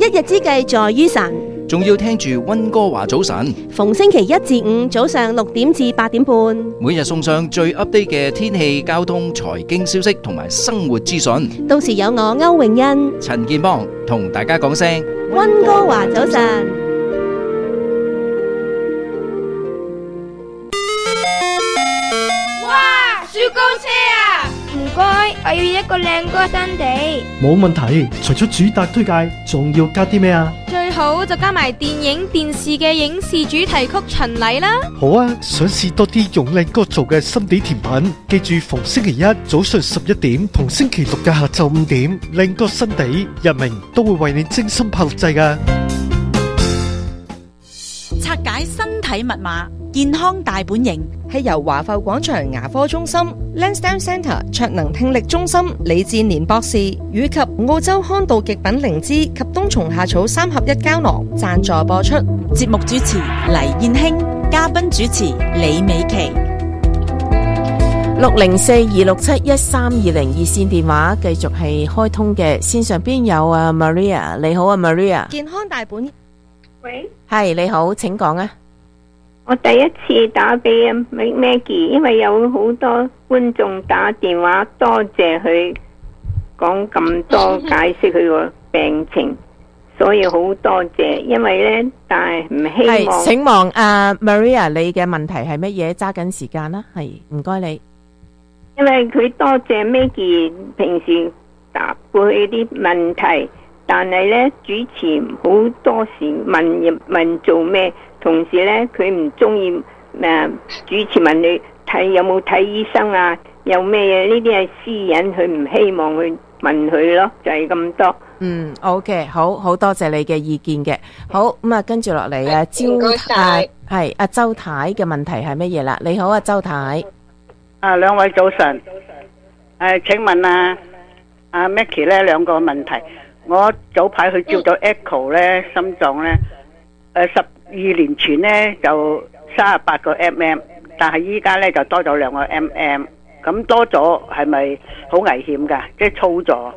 日之計在於晨， 仲要聽住溫哥華早晨， 逢星期一至五早上6點至8點半， 每日送上最 update 嘅天氣、交通、財經消息同埋生活資訊。 到時有我歐永欣、 陳建邦同大家講聲溫哥華早晨。 哇！雪糕車啊！唔該，我要一個靚歌新地。 冇問題，除咗主打推介，仲要加啲咩啊？ 最好就加埋電影電視嘅影視主題曲巡禮啦。 好啊，想試多啲用靚歌做嘅心地甜品，記住逢星期一早上11點同星期六嘅下晝5點，靚歌新地日明都會為你精心拍錄製㗎。 拆解身體密碼，健康大本營， 係由華埠廣場牙科中心、Lansdowne Centre 卓能聽力中心李志年博士以及澳洲康道極品靈芝及冬蟲夏草3合1膠囊贊助播出。 節目主持黎燕卿，嘉賓主持李美琪。 604-267-1320熱線電話繼續係開通嘅，線上邊有啊 Maria， 你好啊 Maria。 健康大本， 喂， 係你好，請講啊。 我第一次打俾 Maggie， 因為有好多觀眾打電話，多謝佢講咁多解釋佢個病情，所以好多謝。因為呢，但係唔希望。 請望Maria， 你嘅問題係乜嘢？揸緊時間啦，係唔該你。 因為佢多謝 Maggie 平時答過佢啲問題，但係呢，主持好多時問做咩。同時咧，佢唔中意主持問你有冇睇醫生啊，有咩嘢呢啲係私隱，佢唔希望去問佢咯，就係咁多。 OK， 好多謝你嘅意見嘅。好咁啊，跟住落嚟啊，周太係阿周太嘅問題係乜嘢啦？你好啊，周太。 兩位早晨。請問阿 Maggie 咧兩個問題。我早排去照咗 Echo 咧，心臟咧12年前呢就38個 mm， 但係依家呢就多咗2個 mm， 咁多咗係咪好危險噶？即係粗咗。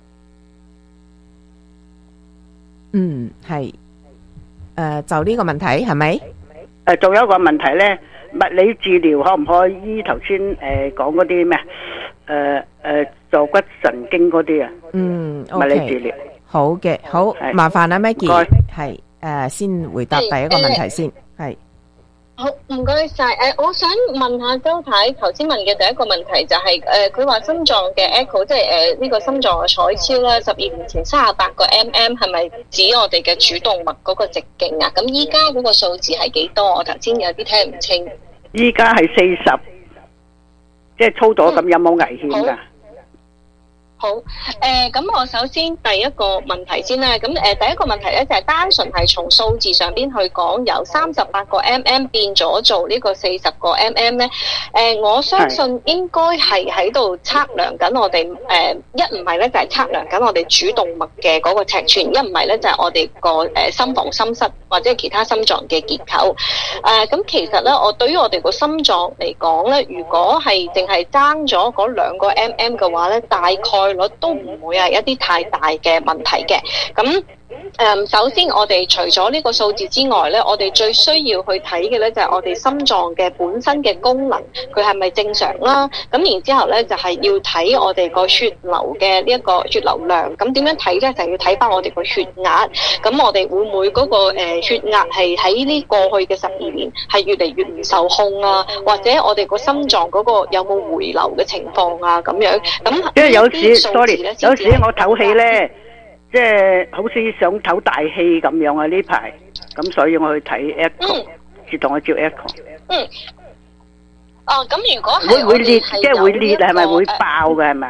係。就呢個問題係咪？ 仲有一個問題呢，物理治療可唔可以醫頭先講嗰啲咩？坐骨神經嗰啲啊？物理治療。 好嘅，好，麻煩阿 Maggie 係。先回答第一個問題先，係好，唔該晒。我想問下周太，頭先問嘅第一個問題就係佢話心臟嘅 echo， 即係呢個心臟嘅彩超啦，12年前38個 mm 係咪指我哋嘅主動脈嗰個直徑啊？咁依家嗰個數字係幾多？我頭先有啲聽唔清。 依家係40，即係粗咗，咁有冇危險噶？ 好，咁我首先第一個問題先啦，咁第一個問題咧就係單純係從數字上邊去講，由38個 mm 變咗做呢個40個 mm 咧，我相信應該係喺度測量緊我哋一唔係咧就係測量緊我哋主動脈嘅嗰個尺寸，一唔係咧就係我哋個心房心室或者其他心臟嘅結構。咁其實咧，我對於我哋個心臟嚟講咧，如果係淨係爭咗嗰2個 mm 嘅話咧，大概率都唔會係一啲太大嘅問題嘅。咁首先我哋除咗呢個數字之外咧，我哋最需要去睇嘅咧就係我哋心臟嘅本身嘅功能，佢係咪正常啦？咁然之後咧就係要睇我哋個血流嘅呢一個血流量。咁點樣睇咧？就係要睇翻我哋個血壓。咁我哋會唔會嗰個血壓係喺呢過去嘅12年係越嚟越唔受控啊？或者我哋個心臟嗰個有冇回流嘅情況啊？咁樣咁即係有時 sorry， 有時我唞氣咧。即係好似想唞大氣咁樣啊！呢排咁，所以我去睇 echo， 自動去照 echo。 咁如果係會裂，即係會裂，係咪會爆嘅係咪？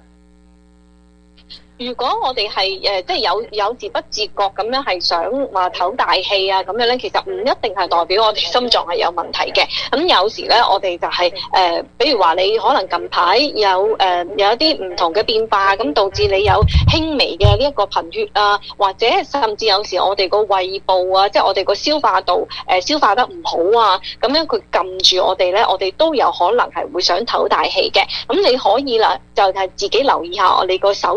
如果我哋係即係有自不自覺咁樣係想話唞大氣啊咁樣咧，其實唔一定係代表我哋心臟係有問題嘅。咁有時咧，我哋就係比如話你可能近排有一啲唔同嘅變化，咁導致你有輕微嘅呢一個貧血啊，或者甚至有時我哋個胃部啊，即係我哋個消化道消化得唔好啊，咁樣佢撳住我哋咧，我哋都有可能係會想唞大氣嘅。咁你可以啦，就係自己留意下我哋個手指會唔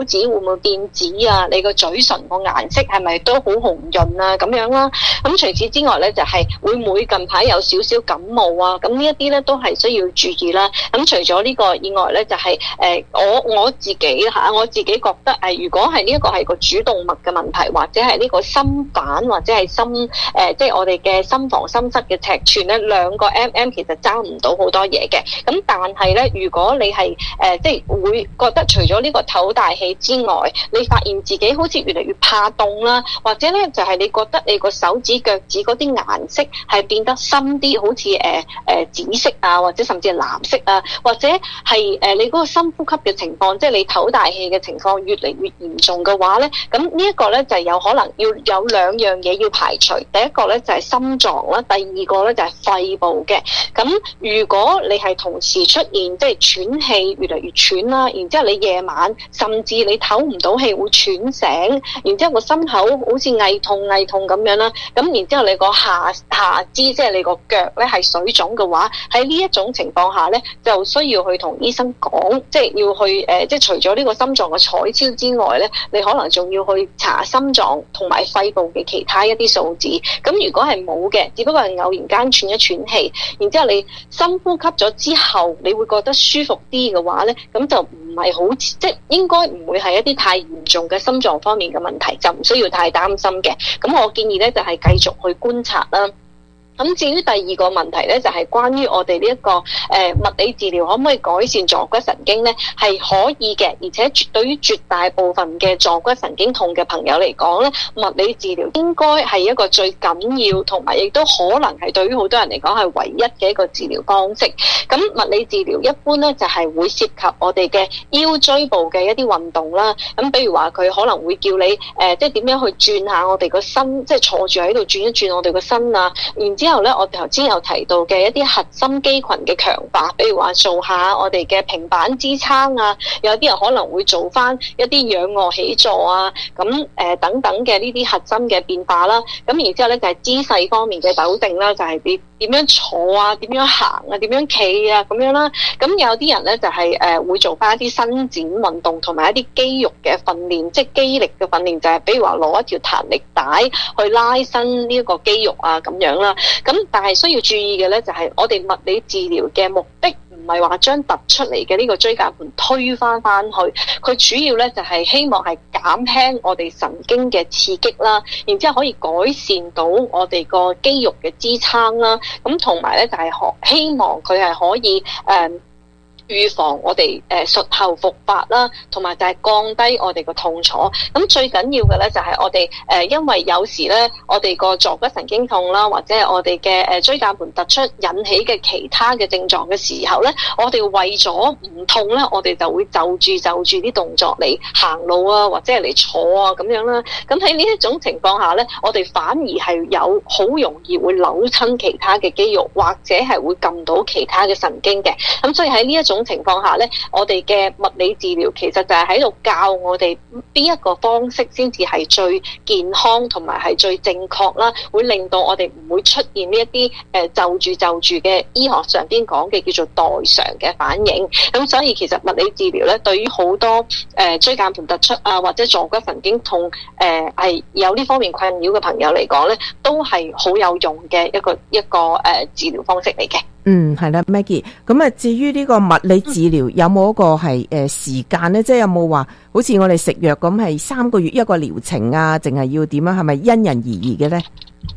冇變紫啊，你個嘴唇個顏色係咪都好紅潤啊咁樣啦。咁除此之外咧，就係會唔會近排有少少感冒啊？咁呢一啲咧都係需要注意啦。咁除咗呢個以外咧，就係我自己覺得如果係呢一個係個主動脈嘅問題，或者係呢個心瓣或者係心即係我哋嘅心房心室嘅尺寸咧，2個 mm 其實爭唔到好多嘢嘅。咁但係咧，如果你係即係會覺得除咗呢個唞大氣之外，你發現自己好似越嚟越怕凍啦，或者咧就係你覺得你個手指腳趾嗰啲顏色係變得深啲，好似紫色啊，或者甚至係藍色啊，或者係你嗰個深呼吸嘅情況，即係你唞大氣嘅情況越嚟越嚴重嘅話咧，咁呢一個咧就係有可能要有2樣嘢要排除。第一個咧就係心臟啦，第二個咧就係肺部嘅。咁如果你係同時出現即係喘氣越嚟越喘啦，然之後你夜晚甚至你唞唔到氣會喘醒，然之後個心口好似翳痛咁樣啦，咁然之後你個下肢即係你個腳咧係水腫嘅話，喺呢一種情況下咧就需要去同醫生講，即係要去即係除咗呢個心臟嘅彩超之外咧，你可能仲要去查心臟同埋肺部嘅其他一啲數字。咁如果係冇嘅，只不過係偶然間喘一喘氣，然之後你深呼吸咗之後，你會覺得舒服啲嘅話咧，咁就唔係好即係應該唔會係一啲太嚴重嘅心臟方面嘅問題，就唔需要太擔心嘅。咁我建議咧就係繼續去觀察啦。咁至於第二個問題咧，就係關於我哋呢一個物理治療可唔可以改善坐骨神經咧？係可以嘅，而且對於絕大部分嘅坐骨神經痛嘅朋友嚟講咧，物理治療應該係一個最緊要，同埋亦都可能係對於好多人嚟講係唯一嘅一個治療方式。咁物理治療一般咧就係會涉及我哋嘅腰椎部嘅一啲運動啦。咁比如話佢可能會叫你即係點樣去轉下我哋個身，即係坐住喺度轉一轉我哋個身啊，然之後咧，我哋頭先有提到嘅一啲核心肌群嘅強化，比如話做下我哋嘅平板支撐啊，有啲人可能會做翻一啲仰臥起坐啊，咁等等嘅呢啲核心嘅變化啦。咁然之後咧就係姿勢方面嘅糾正啦，就係你點樣坐啊，點樣行啊，點樣企啊咁樣啦。咁有啲人咧就係會做翻一啲伸展運動，同埋一啲肌肉嘅訓練，即係肌力嘅訓練，就係比如話攞一條彈力帶去拉伸呢一個肌肉啊咁樣啦。咁但係需要注意嘅咧，就係我哋物理治療嘅目的唔係話將突出嚟嘅呢個椎間盤推翻去，佢主要咧就係希望係減輕我哋神經嘅刺激啦，然之後可以改善到我哋個肌肉嘅支撐啦，咁同埋咧就係希望佢係可以預防我哋術後復發啦，同埋就係降低我哋個痛楚。咁最緊要嘅咧就係我哋因為有時咧我哋個坐骨神經痛啦，或者係我哋嘅椎間盤突出引起嘅其他嘅症狀嘅時候咧，我哋為咗唔痛咧，我哋就會就住啲動作嚟行路啊，或者係嚟坐啊咁樣啦。咁喺呢一種情況下咧，我哋反而係有好容易會扭親其他嘅肌肉，或者係會撳到其他嘅神經嘅。咁所以喺呢一種情況下咧，我哋嘅物理治療其實就係喺度教我哋邊一個方式先至係最健康同埋係最正確啦，會令到我哋唔會出現呢一啲就住嘅醫學上邊講嘅叫做代償嘅反應。咁所以其實物理治療咧，對於好多椎間盤突出啊或者坐骨神經痛係有呢方面困擾嘅朋友嚟講咧，都係好有用嘅一個治療方式嚟嘅。 係啦 Maggie， 咁啊至於呢個物理治療有冇一個係時間咧？即係有冇話好似我哋食藥咁係3個月一個療程啊？淨係要點啊？係咪因人而異嘅咧？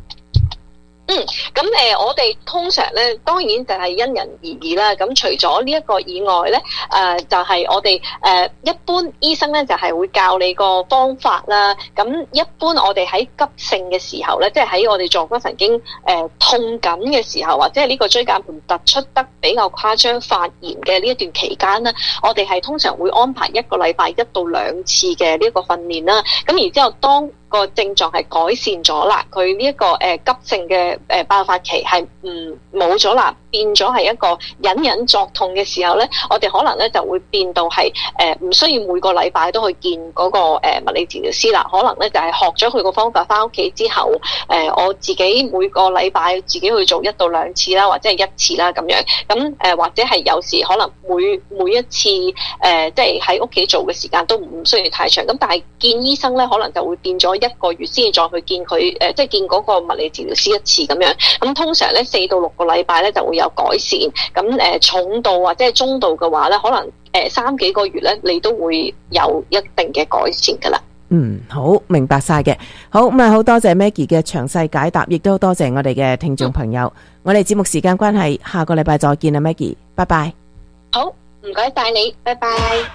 咁我哋通常咧，當然就係因人而異啦。咁除咗呢一個以外咧，就係我哋一般醫生咧就係會教你個方法啦。咁一般我哋喺急性嘅時候咧，即係喺我哋坐骨神經痛緊嘅時候，或者係呢個椎間盤突出得比較誇張發炎嘅呢一段期間咧，我哋係通常會安排1個禮拜1到2次嘅呢一個訓練啦。咁然之後當個症狀係改善咗啦，佢呢一個急性嘅爆發期係冇咗啦，變咗係一個隱隱作痛嘅時候咧，我哋可能咧就會變到係唔需要每個禮拜都去見嗰個物理治療師啦，可能咧就係學咗佢個方法翻屋企之後，我自己每個禮拜自己去做1到2次啦，或者係1次啦咁樣，咁或者係有時可能每一次即係喺屋企做嘅時間都唔需要太長，咁但係見醫生咧可能就會變咗1個月先至再去見佢即係見嗰個物理治療師1次咁樣，咁通常咧4到6個禮拜咧就會有改善，咁重度或者係中度嘅話咧，可能3幾個月咧你都會有一定嘅改善噶啦。 好，明白晒嘅。好，咁好多謝 Maggie 嘅詳細解答，亦都多謝我哋嘅聽眾朋友。我哋節目時間關係，下個禮拜再見啦 ，Maggie，拜拜。 好，唔該晒你，拜拜。